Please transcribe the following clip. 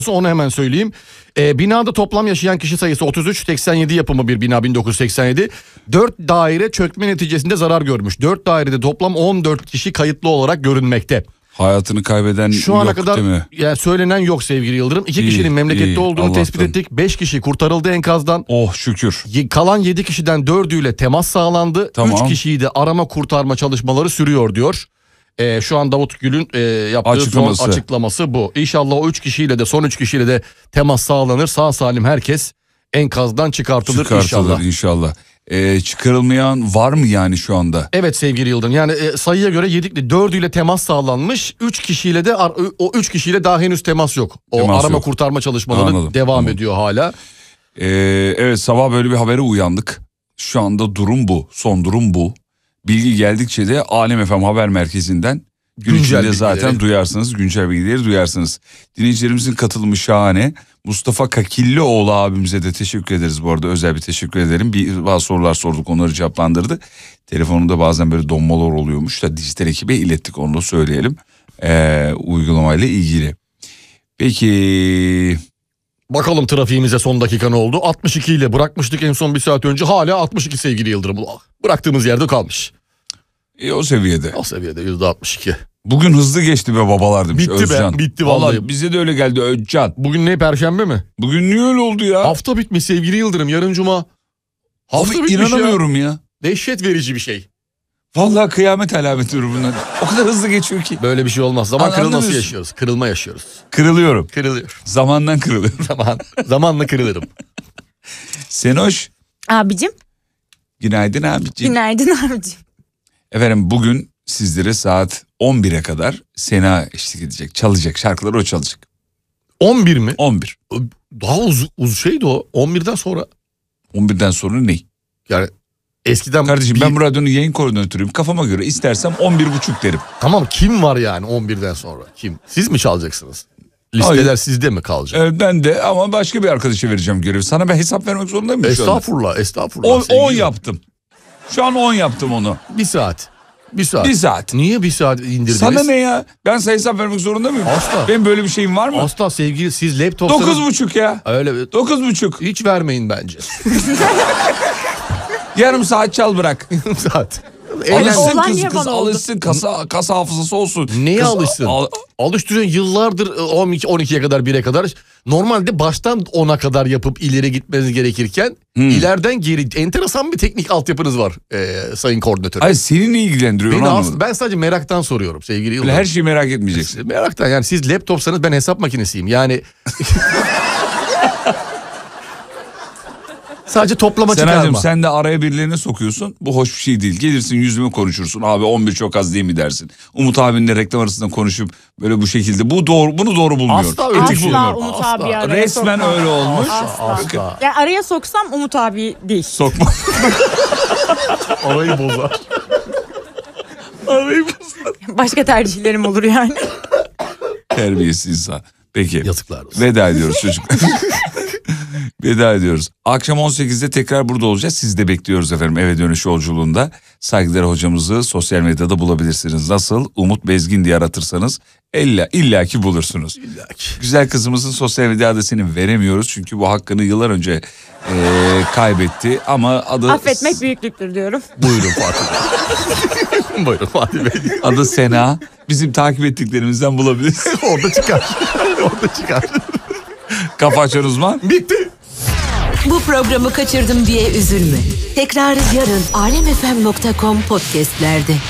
Onu hemen söyleyeyim. Binada toplam yaşayan kişi sayısı 33, 87 yapımı bir bina, 1987. 4 daire çökme neticesinde zarar görmüş. 4 dairede toplam 14 kişi kayıtlı olarak görünmekte. Hayatını kaybeden şu ana yok kadar değil mi? Yani söylenen yok sevgili Yıldırım. 2 kişinin memlekette olduğunu Allah'tan tespit ettik. 5 kişi kurtarıldı enkazdan. Oh şükür. Kalan 7 kişiden 4'üyle temas sağlandı. Tamam. 3 kişiyi de arama kurtarma çalışmaları sürüyor diyor. Şu an Davut Gül'ün yaptığı son açıklaması bu. İnşallah o 3 kişiyle de son 3 kişiyle de temas sağlanır. Sağ salim herkes enkazdan çıkartılır inşallah. Çıkarılmayan var mı yani şu anda? Evet sevgili Yıldırım. Yani sayıya göre 4'üyle temas sağlanmış. 3 kişiyle de o 3 kişiyle daha henüz temas yok. O arama kurtarma çalışmaları devam ediyor hala. Evet, sabah böyle bir habere uyandık. Şu anda durum bu. Son durum bu. Bilgi geldikçe de Alem FM Haber Merkezi'nden gün içinde zaten duyarsınız. Güncel bilgileri duyarsınız. Dinleyicilerimizin katılımı şahane. Mustafa Kakillioğlu abimize de teşekkür ederiz bu arada. Özel bir teşekkür ederim. Bazı sorular sorduk, onları cevaplandırdı. Telefonunda bazen böyle donmalar oluyormuş da dijital ekibe ilettik, onu da söyleyelim. Uygulamayla ilgili. Peki... Bakalım trafiğimize son dakika ne oldu? 62 ile bırakmıştık en son bir saat önce. Hala 62 sevgili Yıldırım. Bıraktığımız yerde kalmış. O seviyede. O seviyede %62. Bugün hızlı geçti be babalar demiş Özcan. Bitti vallahi. Bize de öyle geldi Özcan. Bugün ne, Perşembe mi? Bugün niye öyle oldu ya? Hafta bitmiş sevgili Yıldırım, yarın Cuma. Hafta bitmiş inanamıyorum ya. Dehşet verici bir şey. Vallahi kıyamet alameti bunlar. O kadar hızlı geçiyor ki. Böyle bir şey olmaz. Zaman kırılması yaşıyoruz. Kırılma yaşıyoruz. Kırılıyorum. Kırılıyor. Zamandan kırılıyorum. Zamanla kırılırım. Senoş. Abicim. Günaydın abicim. Günaydın abicim. Efendim bugün sizlere saat 11'e kadar Sena eşlik edecek. Çalacak şarkıları, o çalacak. 11 mi? 11. Daha uzun şeydi o. 11'den sonra. 11'den sonra ne? Yani eskiden... Kardeşim ben bu radyonun yayın koordinatörüyüm. Kafama göre istersem 11.30 derim. Tamam, kim var yani 11'den sonra? Kim? Siz mi çalacaksınız? Listeler Hayır. Sizde mi kalacak? Evet, ben de, ama başka bir arkadaşa vereceğim görevi. Sana ben hesap vermek zorunda mıyım? Estağfurullah. 10 yaptım. Şu an 10 yaptım onu. Bir saat. Niye bir saat indirdiniz? Sana ne ya? Ben sana hesap vermek zorunda mıyım? Asla. Benim böyle bir şeyim var mı? Asla sevgili, siz laptopsanız... 9.30 ya. Öyle. 9.30. Hiç vermeyin bence. Yarım saat çal bırak. Yarım saat. Kız alışsın, kasa hafızası olsun. Neye alışsın? Alıştırıyorsun yıllardır 12'ye kadar 1'e kadar. Normalde baştan 10'a kadar yapıp ileri gitmeniz gerekirken ileriden geri, enteresan bir teknik altyapınız var sayın koordinatör. Hayır, seni ne ilgilendiriyor? Ben sadece meraktan soruyorum sevgili Yıldırım. Her şeyi merak etmeyeceksin. Meraktan, yani siz laptopsanız ben hesap makinesiyim yani. Sadece toplama çıkarma. Sen de araya birilerini sokuyorsun. Bu hoş bir şey değil. Gelirsin yüzüme konuşursun. Abi 11 çok az değil mi dersin. Umut abinle reklam arasında konuşup böyle bu şekilde. Bunu doğru bulmuyorum. Asla Umut abi araya resmen sokmam. öyle olmuş. Asla. Yani araya soksam Umut abi değil. Sokma. Arayı bozar. Başka tercihlerim olur yani. Terbiyesiz insan. Peki. Yazıklar olsun. Veda ediyoruz çocuklar. Veda ediyoruz. Akşam 18'de tekrar burada olacağız. Sizi de bekliyoruz efendim eve dönüş yolculuğunda. Saygıdeğer hocamızı sosyal medyada bulabilirsiniz. Nasıl? Umut Bezgin diye aratırsanız illaki bulursunuz. İllaki. Güzel kızımızın sosyal medya adresini veremiyoruz. Çünkü bu hakkını yıllar önce kaybetti. Ama adı... Affetmek büyüklüktür diyorum. Buyurun Fatih Bey. Buyurun Fatih Bey. Adı Sena. Bizim takip ettiklerimizden bulabilirsiniz. Orada çıkar. Kafa açar uzman. Bitti. Bu programı kaçırdım diye üzülme. Tekrarı yarın alemfm.com podcastlerde.